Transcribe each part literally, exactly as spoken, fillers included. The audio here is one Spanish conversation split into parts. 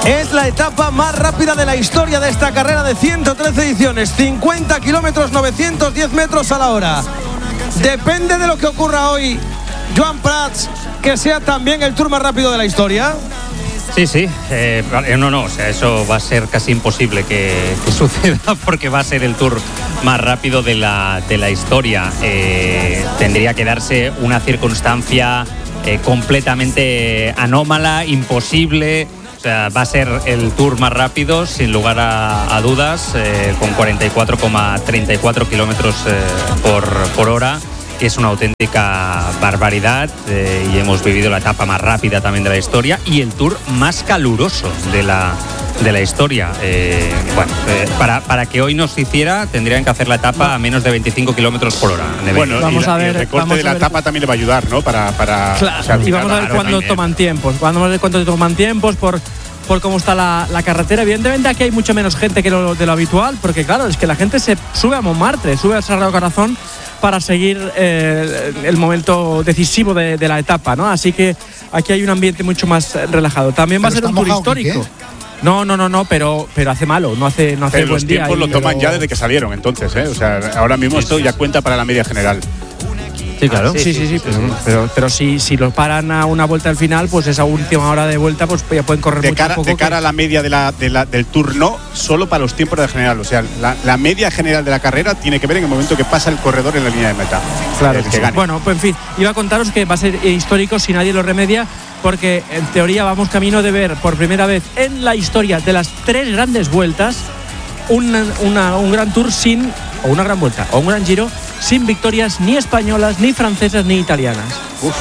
Es la etapa más rápida de la historia de esta carrera de ciento trece ediciones, cincuenta kilómetros, novecientos diez metros a la hora. Depende de lo que ocurra hoy, Joan Prats, que sea también el Tour más rápido de la historia. Sí, sí, eh, no, no, o sea, eso va a ser casi imposible que, que suceda, porque va a ser el Tour más rápido de la, de la historia. Eh, tendría que darse una circunstancia eh, completamente anómala, imposible. O sea, va a ser el Tour más rápido, sin lugar a, a dudas, eh, con cuarenta y cuatro coma treinta y cuatro kilómetros eh, por, por hora, que es una auténtica barbaridad, eh, y hemos vivido la etapa más rápida también de la historia y el Tour más caluroso de la, de la historia. Eh, bueno, eh, para, para que hoy no se hiciera, tendrían que hacer la etapa a menos de veinticinco kilómetros por hora. Bueno, vamos y la, a ver, y el recorte vamos de la etapa también le va a ayudar, ¿no? Para, para claro, o sea, y vamos a ver cuándo también toman tiempos. Vamos a ver cuándo toman tiempos por, por cómo está la, la carretera. Evidentemente aquí hay mucho menos gente que lo, de lo habitual, porque claro, es que la gente se sube a Montmartre, sube al Sagrado Corazón para seguir eh, el momento decisivo de, de la etapa, ¿no? Así que aquí hay un ambiente mucho más relajado. También va a ser un tour histórico. No, no, no, no, pero, pero hace malo, no hace, no hace pero buen día. Los tiempos lo toman pero... ya desde que salieron, entonces, ¿eh? O sea, ahora mismo esto ya cuenta para la media general. Sí, claro. Sí, sí, sí, sí, sí, pero, pero, pero si, si los paran a una vuelta al final, pues esa última hora de vuelta, pues ya pueden correr de mucho cara, poco. De cara que... a la media de la, de la, del Tour, no, solo para los tiempos de general. O sea, la, la media general de la carrera tiene que ver en el momento que pasa el corredor en la línea de meta. Claro, el que sí. gane. Bueno, pues en fin, iba a contaros que va a ser histórico si nadie lo remedia, porque en teoría vamos camino de ver por primera vez en la historia de las tres grandes vueltas una, una, un gran Tour sin, o una gran vuelta, o un gran Giro sin victorias ni españolas, ni francesas, ni italianas. Uf.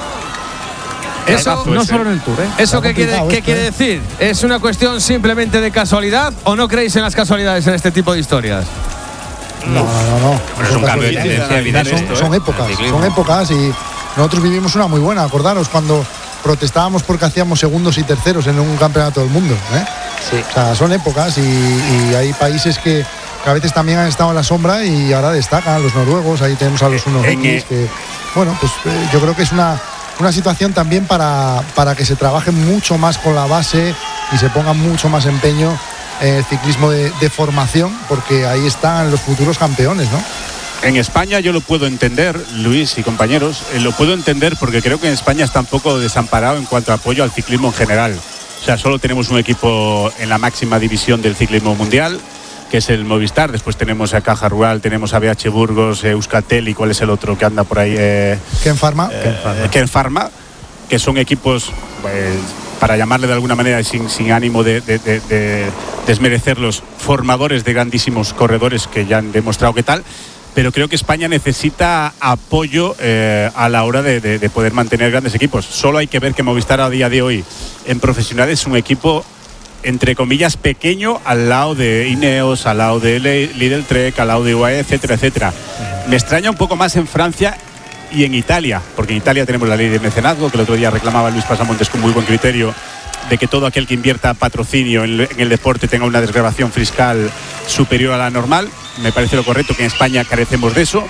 Eso no solo en el Tour, ¿eh? ¿Eso qué quiere, qué quiere decir? ¿Es una cuestión simplemente de casualidad o no creéis en las casualidades en este tipo de historias? No, no, no. no. Pero es un cambio de tendencia evidente. Son, esto, son ¿eh? épocas, son épocas y nosotros vivimos una muy buena. Acordaros cuando protestábamos porque hacíamos segundos y terceros en un campeonato del mundo, ¿eh? Sí. O sea, son épocas y, y hay países que, que a veces también han estado en la sombra y ahora destacan, los noruegos, ahí tenemos a los uno X, que bueno, pues eh, yo creo que es una, una situación también para, para que se trabaje mucho más con la base y se ponga mucho más empeño en el ciclismo de, de formación, porque ahí están los futuros campeones, ¿no? En España yo lo puedo entender, Luis y compañeros, eh, lo puedo entender porque creo que en España está un poco desamparado en cuanto a apoyo al ciclismo en general. O sea, solo tenemos un equipo en la máxima división del ciclismo mundial, que es el Movistar. Después tenemos a Caja Rural, tenemos a B H Burgos, eh, Euskaltel, y cuál es el otro que anda por ahí. Eh, Ken Pharma. Eh, Ken Pharma, que son equipos, eh, para llamarle de alguna manera, sin, sin ánimo de, de, de, de desmerecerlos, formadores de grandísimos corredores que ya han demostrado qué tal. Pero creo que España necesita apoyo eh, a la hora de, de, de poder mantener grandes equipos. Solo hay que ver que Movistar a día de hoy en profesional es un equipo, entre comillas, pequeño al lado de Ineos, al lado de Lidl Trek, al lado de U A E, etcétera, etcétera. Me extraña un poco más en Francia y en Italia, porque en Italia tenemos la ley de mecenazgo, que el otro día reclamaba Luis Pasamontes con muy buen criterio, de que todo aquel que invierta patrocinio en, en el deporte tenga una desgravación fiscal superior a la normal. Me parece lo correcto, que en España carecemos de eso.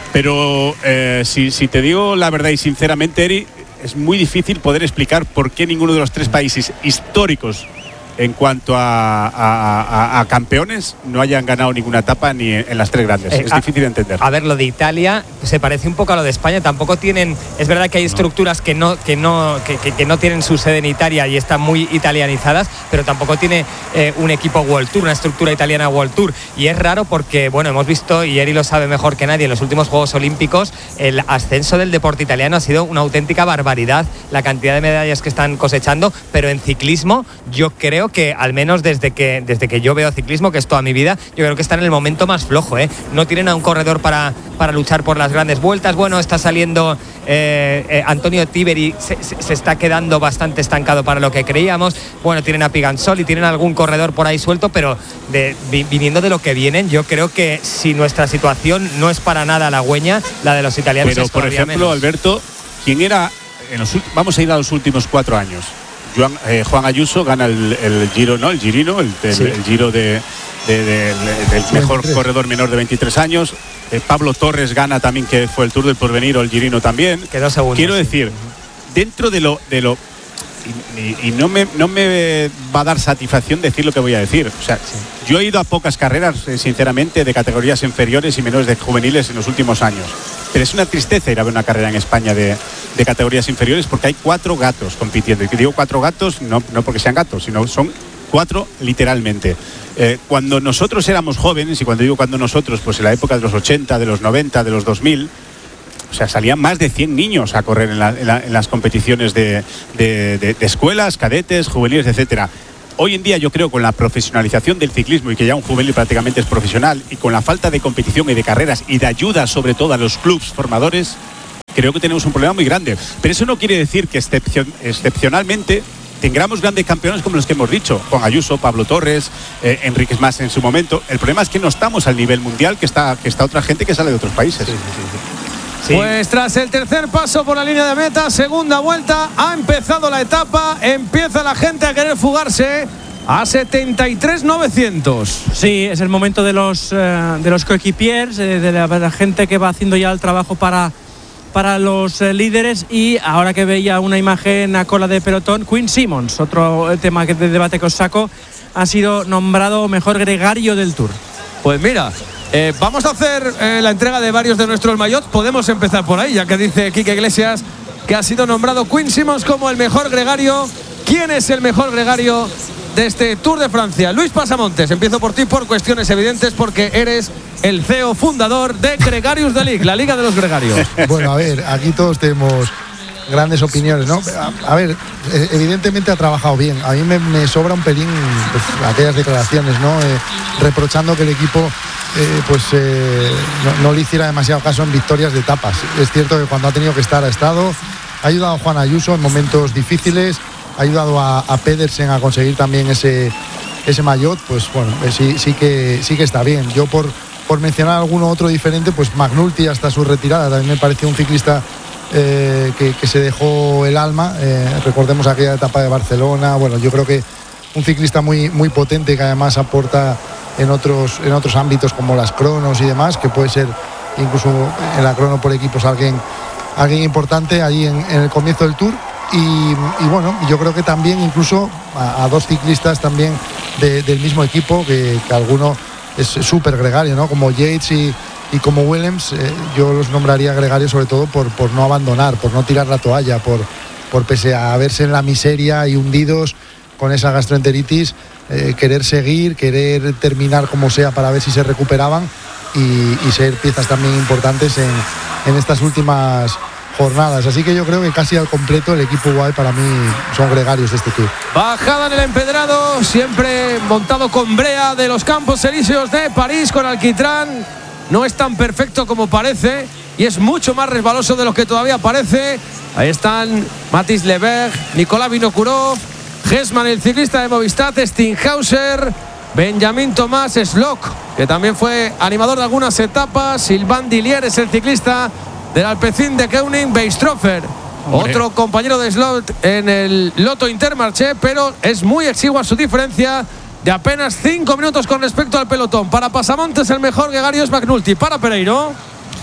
Pero eh, si, si te digo la verdad y sinceramente, Eri, es muy difícil poder explicar por qué ninguno de los tres países históricos en cuanto a, a, a, a campeones no hayan ganado ninguna etapa ni en, en las tres grandes. Eh, es a, difícil de entender. A ver, lo de Italia se parece un poco a lo de España. Tampoco tienen, es verdad que hay estructuras no. que no que no que, que, que no tienen su sede en Italia y están muy italianizadas, pero tampoco tiene eh, un equipo World Tour, una estructura italiana World Tour. Y es raro porque, bueno, hemos visto, y Eri lo sabe mejor que nadie, en los últimos Juegos Olímpicos el ascenso del deporte italiano ha sido una auténtica barbaridad, la cantidad de medallas que están cosechando. Pero en ciclismo yo creo que al menos desde que desde que yo veo ciclismo, que es toda mi vida, yo creo que está en el momento más flojo, ¿eh? No tienen a un corredor para, para luchar por las grandes vueltas. Bueno, está saliendo eh, eh, Antonio Tiberi, se, se, se está quedando bastante estancado para lo que creíamos. Bueno, tienen a Pigansol y tienen algún corredor por ahí suelto, pero de, vi, viniendo de lo que vienen, yo creo que si nuestra situación no es para nada halagüeña, la de los italianos pero, es por ejemplo, menos. Alberto, ¿quién era en los, vamos a ir a los últimos cuatro años? Juan, eh, Juan Ayuso gana el, el Giro, ¿no? El Girino, el, el, sí. el Giro de, de, de, de, del mejor corredor menor de veintitrés años. Eh, Pablo Torres gana también, que fue el Tour del Porvenir, o el Girino también. Quedó segundo. Quiero sí. decir, dentro de lo, de lo y, y, y no, me, no me va a dar satisfacción decir lo que voy a decir. O sea, sí. Yo he ido a pocas carreras, sinceramente, de categorías inferiores y menores de juveniles en los últimos años. Pero es una tristeza ir a ver una carrera en España de, de categorías inferiores porque hay cuatro gatos compitiendo. Y digo cuatro gatos, no, no porque sean gatos, sino son cuatro literalmente. Eh, cuando nosotros éramos jóvenes, y cuando digo cuando nosotros, pues en la época de los ochenta, de los noventa, de los dos mil, o sea, salían más de cien niños a correr en, la, en, la, en las competiciones de, de, de, de escuelas, cadetes, juveniles, etcétera. Hoy en día yo creo con la profesionalización del ciclismo y que ya un juvenil prácticamente es profesional y con la falta de competición y de carreras y de ayuda sobre todo a los clubs formadores, creo que tenemos un problema muy grande. Pero eso no quiere decir que excepcion, excepcionalmente tengamos grandes campeones como los que hemos dicho, Juan Ayuso, Pablo Torres, eh, Enrique Mas en su momento. El problema es que no estamos al nivel mundial que está, que está otra gente que sale de otros países. Sí, sí, sí. Sí. Pues tras el tercer paso por la línea de meta, segunda vuelta, ha empezado la etapa, empieza la gente a querer fugarse a setenta y tres mil novecientos. Sí, es el momento de los, eh, de los coequipiers, eh, de, la, de la gente que va haciendo ya el trabajo para, para los eh, líderes. Y ahora que veía una imagen a cola de pelotón, Quinn Simmons, otro tema que de debate que os saco, ha sido nombrado mejor gregario del Tour. Pues mira, Eh, vamos a hacer eh, la entrega de varios de nuestros maillots. Podemos empezar por ahí, ya que dice Quique Iglesias que ha sido nombrado Quinn Simmons como el mejor gregario. ¿Quién es el mejor gregario de este Tour de Francia? Luis Pasamontes, empiezo por ti por cuestiones evidentes, porque eres el C E O fundador de Gregarious The League, la Liga de los Gregarios. Bueno, a ver, aquí todos tenemos grandes opiniones, ¿no? A, a ver, evidentemente ha trabajado bien. A mí me, me sobra un pelín pues, aquellas declaraciones, ¿no? Eh, reprochando que el equipo eh, pues eh, no, no le hiciera demasiado caso en victorias de etapas. Es cierto que cuando ha tenido que estar ha estado. Ha ayudado a Juan Ayuso en momentos difíciles, ha ayudado a, a Pedersen a conseguir también ese, ese maillot. Pues bueno, eh, sí, sí, que, sí que está bien. Yo por, por mencionar alguno otro diferente, pues McNulty hasta su retirada también me pareció un ciclista Eh, que, que se dejó el alma. Eh, recordemos aquella etapa de Barcelona. Bueno, yo creo que un ciclista muy, muy potente, que además aporta en otros, en otros ámbitos como las cronos y demás, que puede ser incluso en la crono por equipos alguien, alguien importante ahí en, en el comienzo del Tour. Y, y bueno, yo creo que también incluso a, a dos ciclistas también de, del mismo equipo, que, que alguno es súper gregario, ¿no? Como Yates y Y como Williams, eh, yo los nombraría gregarios sobre todo por, por no abandonar, por no tirar la toalla, por, por pese a verse en la miseria y hundidos con esa gastroenteritis, eh, querer seguir, querer terminar como sea para ver si se recuperaban y, y ser piezas también importantes en, en estas últimas jornadas. Así que yo creo que casi al completo el equipo U A E para mí son gregarios de este Tour. Bajada en el empedrado, siempre montado con brea de los Campos Elíseos de París con alquitrán. No es tan perfecto como parece y es mucho más resbaloso de lo que todavía parece. Ahí están Mathis Leberg, Nicolás Vinokurov, Hesman, el ciclista de Movistar, Stinghauser, Benjamin Tomás Slock, que también fue animador de algunas etapas, Sylvain Dillier es el ciclista del Alpecin de Koenig, Beistroffer, otro compañero de Slock en el Lotto Intermarché, pero es muy exigua su diferencia de apenas cinco minutos con respecto al pelotón. Para Pasamontes el mejor gregario es McNulty. Para Pereiro.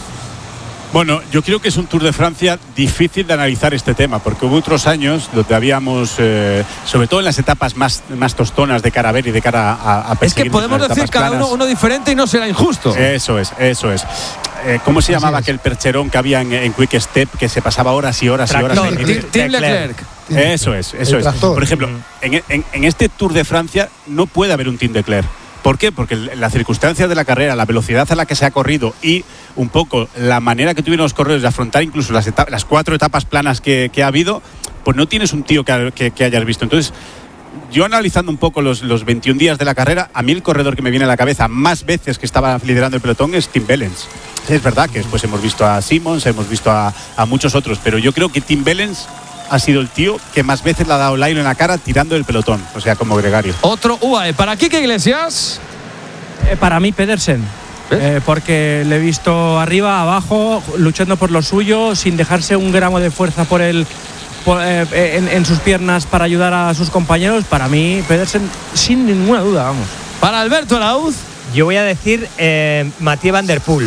Bueno, yo creo que es un Tour de Francia difícil de analizar este tema, porque hubo otros años donde habíamos, eh, sobre todo en las etapas más, más tostonas de cara a ver y de cara a, a perseguir. Es que podemos decir cada uno, uno diferente y no será injusto. Eso es, eso es. Eh, ¿Cómo se llamaba aquel percherón que había en, en Quick Step que se pasaba horas y horas y horas? No, Tim Leclerc. Eso es, eso es. Por ejemplo, en, en, en este Tour de Francia no puede haber un Tim Leclerc. ¿Por qué? Porque las circunstancias de la carrera, la velocidad a la que se ha corrido y un poco la manera que tuvieron los corredores de afrontar incluso las, etapa, las cuatro etapas planas que, que ha habido, pues no tienes un tío que, que, que hayas visto. Entonces, yo analizando un poco los, los veintiún días de la carrera, a mí el corredor que me viene a la cabeza más veces que estaba liderando el pelotón es Tim Wellens. Es verdad que después hemos visto a Simmons, hemos visto a, a muchos otros, pero yo creo que Tim Wellens ha sido el tío que más veces le ha dado Lailo en la cara tirando el pelotón, o sea, como gregario. Otro U A E. ¿Para Quique Iglesias? Eh, para mí Pedersen. Eh, porque le he visto arriba, abajo, luchando por lo suyo, sin dejarse un gramo de fuerza por el, por, eh, en, en sus piernas para ayudar a sus compañeros. Para mí, Pedersen, sin ninguna duda, vamos. Para Alberto Arauz. Yo voy a decir eh, Mathieu Van Der Poel,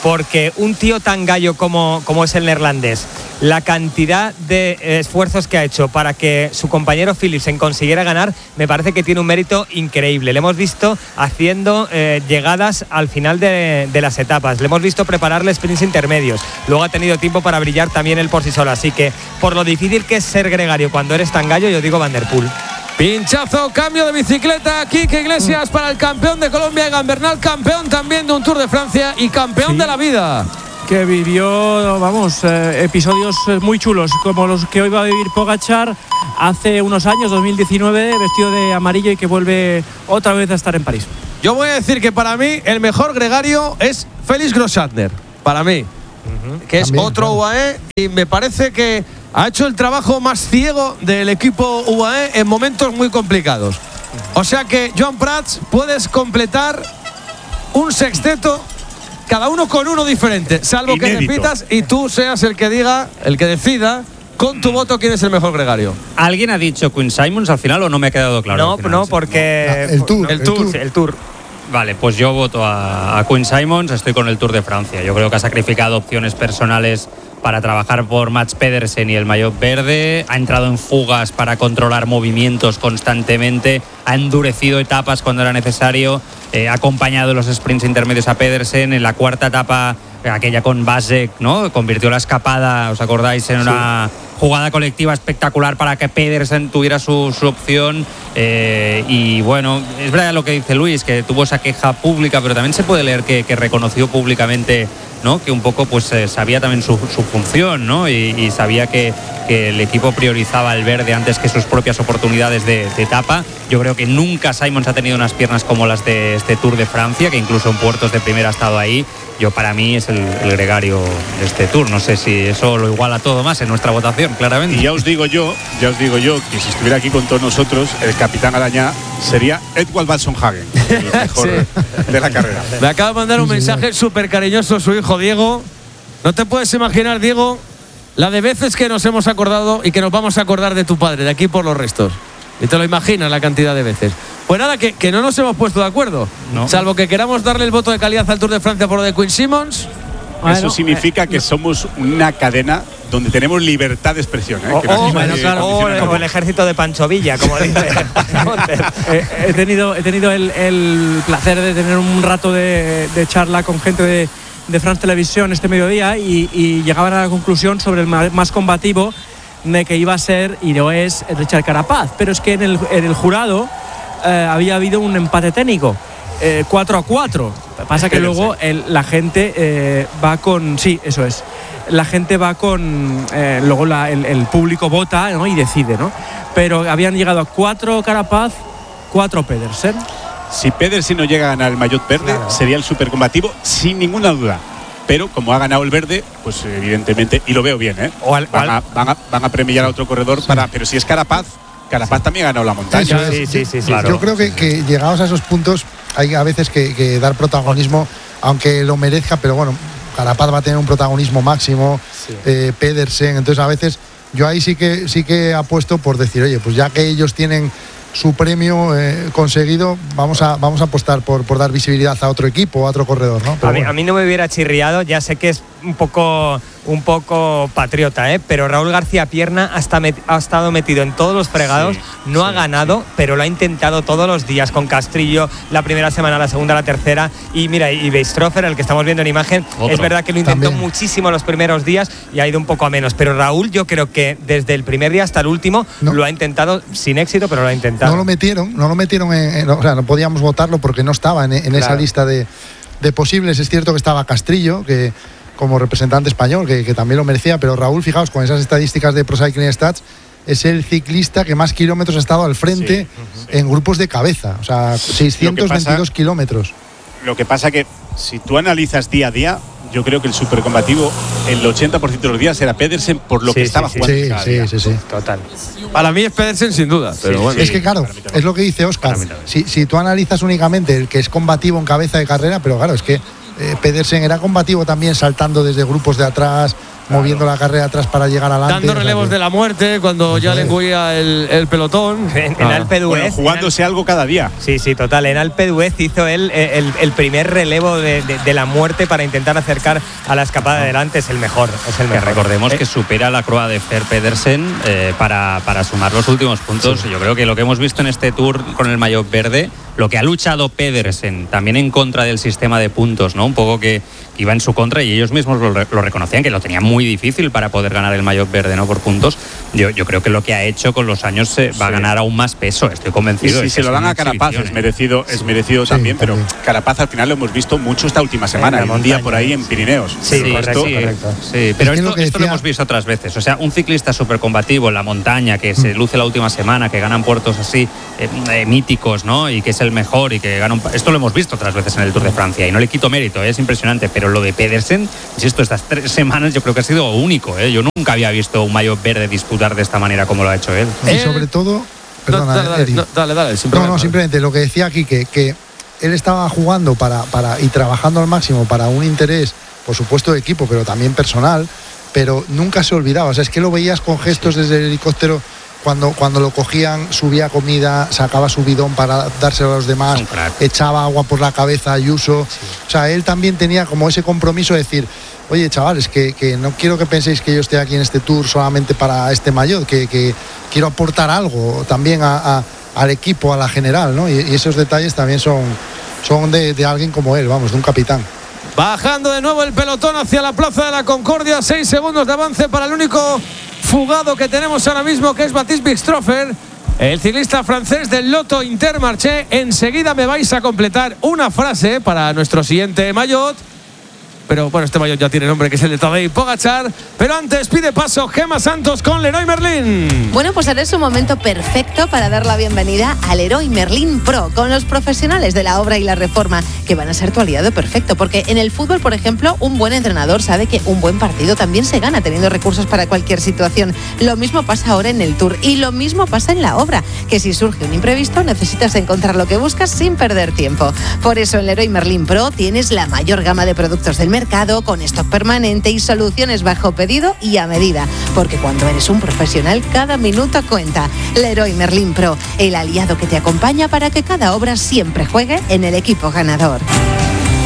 porque un tío tan gallo como, como es el neerlandés, la cantidad de esfuerzos que ha hecho para que su compañero Philipsen consiguiera ganar, me parece que tiene un mérito increíble. Le hemos visto haciendo eh, llegadas al final de, de las etapas, le hemos visto prepararle sprints intermedios, luego ha tenido tiempo para brillar también él por sí solo, así que por lo difícil que es ser gregario cuando eres tan gallo, yo digo Van der Poel. Pinchazo, cambio de bicicleta, Quique Iglesias para el campeón de Colombia, Egan Bernal, campeón también de un Tour de Francia y campeón sí. de la vida. Que vivió, vamos, eh, episodios muy chulos, como los que hoy va a vivir Pogačar hace unos años, dos mil diecinueve, vestido de amarillo y que vuelve otra vez a estar en París. Yo voy a decir que para mí el mejor gregario es Félix Grossschartner, para mí, uh-huh. que es también, otro claro. U A E y me parece que ha hecho el trabajo más ciego del equipo U A E en momentos muy complicados. O sea que, Joan Prats, puedes completar un sexteto, cada uno con uno diferente, salvo Inédito. que repitas y tú seas el que diga, el que decida con tu voto quién es el mejor gregario. ¿Alguien ha dicho Quinn Simmons al final o no me ha quedado claro? No, no, porque… El Tour. El Tour. El Tour. Vale, pues yo voto a, a Quinn Simmons, estoy con el Tour de Francia. Yo creo que ha sacrificado opciones personales para trabajar por Mats Pedersen y el maillot verde, ha entrado en fugas para controlar movimientos constantemente, ha endurecido etapas cuando era necesario, eh, ha acompañado los sprints intermedios a Pedersen. En la cuarta etapa, aquella con Vasek, ¿no?, convirtió la escapada, ¿os acordáis?, en una sí. jugada colectiva espectacular para que Pedersen tuviera su, su opción. Eh, y bueno, es verdad lo que dice Luis, que tuvo esa queja pública, pero también se puede leer que, que reconoció públicamente, ¿no?, que un poco pues eh, sabía también su, su función, ¿no?, y, y sabía que, que el equipo priorizaba el verde antes que sus propias oportunidades de, de etapa. Yo creo que nunca Simmons ha tenido unas piernas como las de este Tour de Francia, que incluso en puertos de primera ha estado ahí. Yo, para mí, es el, el gregario de este Tour. No sé si eso lo iguala todo más en nuestra votación, claramente. Y ya os digo yo, ya os digo yo que si estuviera aquí con todos nosotros, el capitán Arañá sería Edvald Valsonhagen, el mejor sí. de la carrera. Me acaba de mandar un mensaje súper cariñoso su hijo Diego. No te puedes imaginar, Diego, la de veces que nos hemos acordado y que nos vamos a acordar de tu padre, de aquí por los restos. Y te lo imaginas la cantidad de veces. Pues nada, que, que no nos hemos puesto de acuerdo. No. Salvo que queramos darle el voto de calidad al Tour de Francia por lo de Quinn Simmons. Bueno, Eso significa eh, que no. somos una cadena donde tenemos libertad de expresión. ¿eh? Oh, oh, bueno, claro, oh, como el ejército de Pancho Villa, como dice. eh, he tenido, he tenido el, el placer de tener un rato de, de charla con gente de, de France Televisión este mediodía y, y llegaban a la conclusión sobre el más combativo de que iba a ser y lo es Richard Carapaz, pero es que en el, en el jurado eh, había habido un empate técnico, eh, cuatro a cuatro. Pasa que luego el, la gente eh, va con… Sí, eso es. La gente va con… Eh, luego la, el, el público vota, ¿no?, y decide, ¿no? Pero habían llegado a cuatro Carapaz, cuatro Pedersen. Si Pedersen no llega a ganar el maillot verde, claro, sería el supercombativo sin ninguna duda. Pero como ha ganado el verde, pues evidentemente, y lo veo bien, ¿eh? O al, van, a, van, a, van a premiar a otro corredor, sí. para, pero si es Carapaz, Carapaz también ha ganado la montaña. Sí, sí, sí, sí, claro. Yo creo que, que llegados a esos puntos hay a veces que, que dar protagonismo, aunque lo merezca, pero bueno, Carapaz va a tener un protagonismo máximo, sí. eh, Pedersen, entonces a veces yo ahí sí que sí que apuesto por decir, oye, pues ya que ellos tienen su premio eh, conseguido, vamos a vamos a apostar por, por dar visibilidad a otro equipo, a otro corredor, ¿no? A mí, bueno. a mí no me hubiera chirriado, ya sé que es un poco un poco patriota, ¿eh? Pero Raúl García Pierna hasta met, ha estado metido en todos los fregados, sí, no sí, ha ganado, sí. pero lo ha intentado todos los días con Castrillo, la primera semana, la segunda, la tercera, y mira, y Weistrofer, el que estamos viendo en imagen, Otro. es verdad que lo intentó También. muchísimo los primeros días y ha ido un poco a menos, pero Raúl yo creo que desde el primer día hasta el último no. lo ha intentado sin éxito, pero lo ha intentado. No lo metieron, no lo metieron, en, en, o sea, no podíamos votarlo porque no estaba en, en claro. esa lista de, de posibles. Es cierto que estaba Castrillo, que como representante español, que, que también lo merecía, pero Raúl, fijaos, con esas estadísticas de Pro Cycling Stats, es el ciclista que más kilómetros ha estado al frente sí, uh-huh. en grupos de cabeza, o sea, seiscientos veintidós kilómetros. Lo que pasa que si tú analizas día a día, yo creo que el supercombativo, el ochenta por ciento de los días era Pedersen por lo sí, que sí, estaba sí, jugando. Sí, cada sí, día. sí, sí, total. Para mí es Pedersen sin duda, pero sí, bueno. Es que claro, es lo que dice Óscar. Si, si tú analizas únicamente el que es combativo en cabeza de carrera, pero claro, es que Eh, Pedersen era combativo también saltando desde grupos de atrás, moviendo la carrera atrás para llegar adelante. Dando relevos o sea, de la muerte cuando ya le engullía el, el pelotón. En, en Alpe d'Huez. Bueno, jugándose algo cada día. Sí, sí, total. En Alpe d'Huez hizo él el, el, el primer relevo de, de, de la muerte para intentar acercar a la escapada de delante. Es el mejor. Es el que mejor. recordemos eh. que supera la croa de Fer Pedersen eh, para, para sumar los últimos puntos. Sí. Yo creo que lo que hemos visto en este Tour con el maillot verde, lo que ha luchado Pedersen también en contra del sistema de puntos, ¿no? Un poco que iba en su contra y ellos mismos lo, lo reconocían, que lo tenían muy difícil para poder ganar el maillot verde, ¿no? Por puntos. Yo, yo creo que lo que ha hecho con los años eh, va sí. a ganar aún más peso, estoy convencido. Y si se lo dan a Carapaz, es merecido, es merecido sí, también, también, pero Carapaz al final lo hemos visto mucho esta última semana, en un día por ahí en Pirineos. Sí, sí, correcto, sí, correcto. Sí, pero es esto, lo esto lo hemos visto otras veces. O sea, un ciclista súper combativo en la montaña, que se luce la última semana, que ganan puertos así eh, eh, míticos, ¿no? Y que es el mejor y que gana un... Esto lo hemos visto otras veces en el Tour de Francia y no le quito mérito, ¿eh? Es impresionante, pero lo de Pedersen, insisto, estas tres semanas yo creo que ha sido único, ¿eh? Yo nunca había visto un maillot verde disputar de esta manera como lo ha hecho él. Y sobre todo, perdona, no, dale, dale, no, dale, dale, sin problema. No, no, simplemente lo que decía aquí, que, que él estaba jugando para, para y trabajando al máximo para un interés, por supuesto, de equipo, pero también personal, pero nunca se olvidaba. O sea, es que lo veías con gestos desde el helicóptero. Cuando, cuando lo cogían, subía comida, sacaba su bidón para dárselo a los demás, echaba agua por la cabeza a Ayuso. Sí. O sea, él también tenía como ese compromiso de decir, oye, chavales, que, que no quiero que penséis que yo esté aquí en este tour solamente para este maillot, que, que quiero aportar algo también a, a, al equipo, a la general, ¿no? Y, y esos detalles también son, son de, de alguien como él, vamos, de un capitán. Bajando de nuevo el pelotón hacia la Plaza de la Concordia, seis segundos de avance para el único fugado que tenemos ahora mismo, que es Baptiste Bixtrofer, el ciclista francés del Lotto Intermarché. Enseguida me vais a completar una frase para nuestro siguiente maillot. Pero bueno, este maillot ya tiene nombre, que es el de Tadej Pogačar. Pero antes pide paso Gemma Santos con Leroy Merlin. Bueno, pues ahora es un momento perfecto para dar la bienvenida al Leroy Merlin Pro, con los profesionales de la obra y la reforma, que van a ser tu aliado perfecto. Porque en el fútbol, por ejemplo, un buen entrenador sabe que un buen partido también se gana teniendo recursos para cualquier situación. Lo mismo pasa ahora en el Tour y lo mismo pasa en la obra, que si surge un imprevisto necesitas encontrar lo que buscas sin perder tiempo. Por eso en Leroy Merlin Pro tienes la mayor gama de productos del mercado, mercado con stock permanente y soluciones bajo pedido y a medida, porque cuando eres un profesional cada minuto cuenta. Leroy Merlin Pro, el aliado que te acompaña para que cada obra siempre juegue en el equipo ganador.